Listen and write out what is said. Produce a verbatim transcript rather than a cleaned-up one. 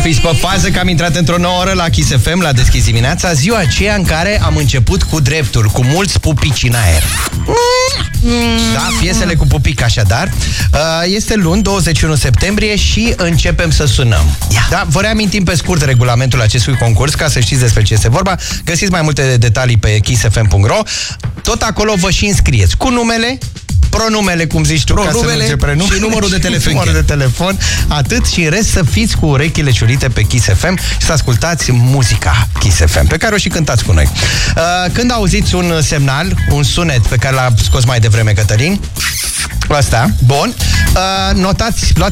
fiți pe fază că am intrat într-o nouă oră la Kiss F M, la Deschis dimineața, ziua aceea în care am început cu dreptul, cu mulți pupici în aer. Da, piesele cu pupic, așadar. Este luni, douăzeci și unu septembrie și începem să sunăm. Da, vă reamintim pe scurt regulamentul acestui concurs, ca să știți despre ce este vorba. Găsiți mai multe detalii pe kiss f m punct r o. Tot acolo vă și înscrieți cu numele, pronumele, cum zici tu, pronumele ca să nu și numărul de telefon. numărul de telefon, atât, și în rest să fiți cu urechile ciurite pe Kiss F M și să ascultați muzica Kiss F M, pe care o și cântați cu noi. Când auziți un semnal, un sunet pe care l-a scos mai devreme Cătălin, ăsta, bun, notați, luați